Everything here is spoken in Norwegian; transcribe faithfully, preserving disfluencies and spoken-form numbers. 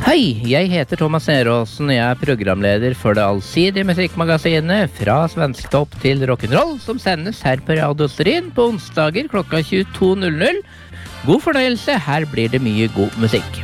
Hei, jeg heter Thomas Neråsen, jeg er programleder for det allsidige musikkmagasinet Fra Svensktopp til Rock'n'Roll, som sendes her på Radio Sterin på onsdager klokka tjueto null null. God fornøyelse, her blir det mye god musikk.